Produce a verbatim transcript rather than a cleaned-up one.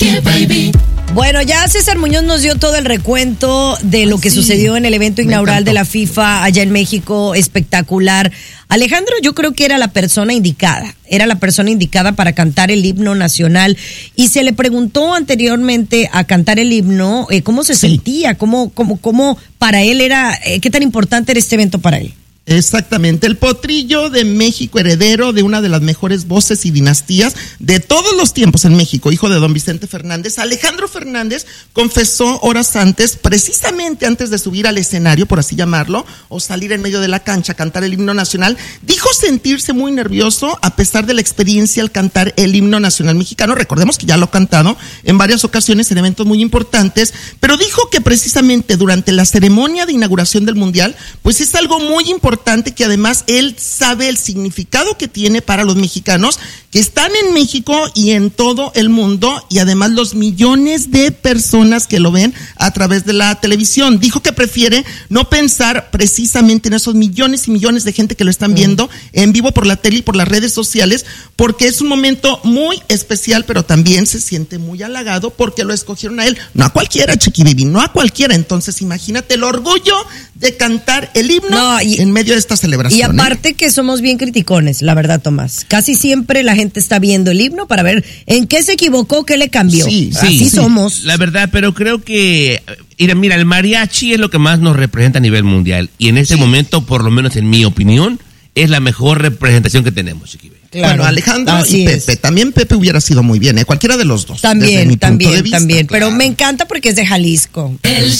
Chiqui Baby. Bueno, ya César Muñoz nos dio todo el recuento de lo que sí. sucedió en el evento inaugural de la FIFA allá en México, espectacular. Alejandro, yo creo que era la persona indicada, era la persona indicada para cantar el himno nacional, y se le preguntó anteriormente a cantar el himno eh, cómo se sí. sentía, cómo, cómo, cómo para él era, eh, qué tan importante era este evento para él. Exactamente, el potrillo de México, heredero de una de las mejores voces y dinastías de todos los tiempos en México, hijo de don Vicente Fernández, Alejandro Fernández, confesó horas antes, precisamente antes de subir al escenario, por así llamarlo, o salir en medio de la cancha a cantar el himno nacional, dijo sentirse muy nervioso a pesar de la experiencia al cantar el himno nacional mexicano. Recordemos que ya lo ha cantado en varias ocasiones en eventos muy importantes, pero dijo que precisamente durante la ceremonia de inauguración del Mundial, pues es algo muy importante importante que además él sabe el significado que tiene para los mexicanos que están en México y en todo el mundo, y además los millones de personas que lo ven a través de la televisión. Dijo que prefiere no pensar precisamente en esos millones y millones de gente que lo están viendo en vivo por la tele y por las redes sociales, porque es un momento muy especial, pero también se siente muy halagado porque lo escogieron a él, no a cualquiera, Chiqui Baby, no a cualquiera. Entonces imagínate el orgullo de cantar el himno no, y, en medio de esta celebración. Y aparte ¿eh? que somos bien criticones, la verdad, Tomás. Casi siempre la gente está viendo el himno para ver en qué se equivocó, qué le cambió. Sí, sí, Así sí. somos. La verdad, pero creo que, mira, el mariachi es lo que más nos representa a nivel mundial. Y en este sí. momento, por lo menos en mi opinión, es la mejor representación que tenemos, Chiqui Baby. Claro, bueno, Alejandro y Pepe, es. también Pepe hubiera sido muy bien, ¿eh? Cualquiera de los dos. También, desde mi también, punto de vista, también, claro. Pero me encanta porque es de Jalisco. El